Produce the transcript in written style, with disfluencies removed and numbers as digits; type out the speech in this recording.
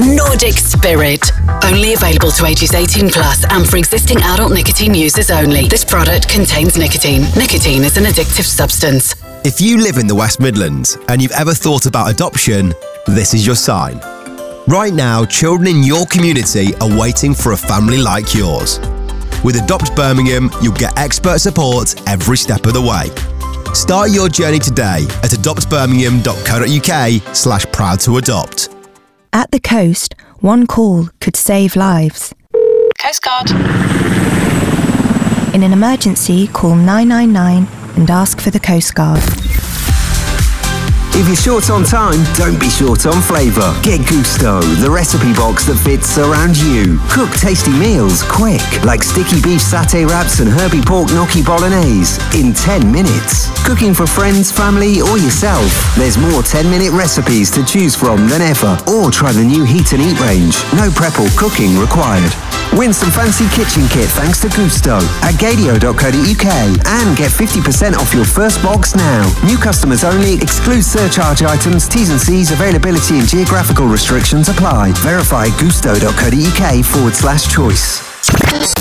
Nordic Spirit. Only available to ages 18 plus and for existing adult nicotine users only. This product contains nicotine. Nicotine is an addictive substance. If you live in the West Midlands and you've ever thought about adoption, this is your sign. Right now, children in your community are waiting for a family like yours. With Adopt Birmingham, you'll get expert support every step of the way. Start your journey today at adoptbirmingham.co.uk/proud to adopt. At the coast, one call could save lives. Coast Guard. In an emergency, call 999 and ask for the Coast Guard. If you're short on time, don't be short on flavour. Get Gusto, the recipe box that fits around you. Cook tasty meals quick, like sticky beef satay wraps and herby pork gnocchi bolognese in 10 minutes. Cooking for friends, family or yourself, there's more 10-minute recipes to choose from than ever. Or try the new Heat and Eat range. No prep or cooking required. Win some fancy kitchen kit thanks to Gusto at gadio.co.uk and get 50% off your first box now. New customers only. Excludes surcharge items. T's and C's. Availability and geographical restrictions apply. Verify gusto.co.uk/choice.